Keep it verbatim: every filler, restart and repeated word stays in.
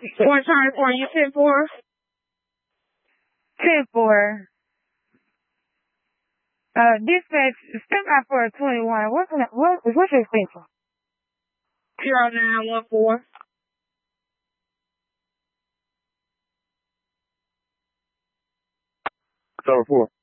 One Charlie four, you ten four? ten four. Uh, dispatch, step out for twenty-one. What's, what, what's your extension? Zero nine one four. Seven four.